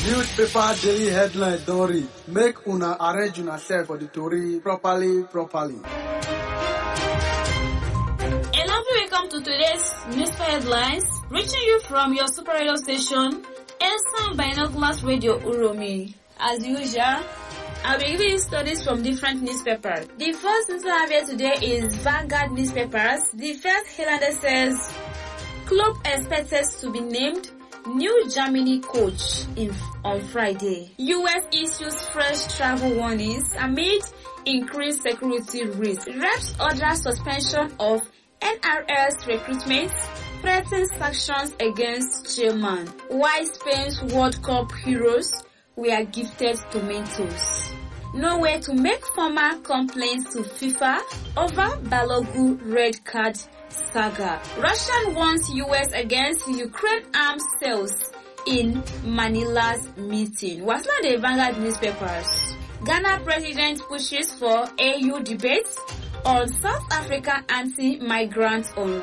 Newspaper daily headlines don read. Make una arrange una self for the tori properly. A lovely welcome to today's newspaper headlines, reaching you from your super radio station, Elsan Binoculars Radio Uromi. As usual, I'll be giving you stories from different newspapers. The first newspaper I have here today is Vanguard newspapers. The first headline says, Club expected to be named new Germany coach on Friday. US issues fresh travel warnings amid increased security risk. Reps order suspension of NRS recruitment, threatens sanctions against chairman. Why Spain's World Cup heroes were gifted tomatoes. Nowhere to make formal complaints to FIFA over Balogun red card saga. Russia warns US against Ukraine arms sales in Manila's meeting. Was not the Vanguard newspapers. Ghana president pushes for AU debates on South Africa anti-migrant on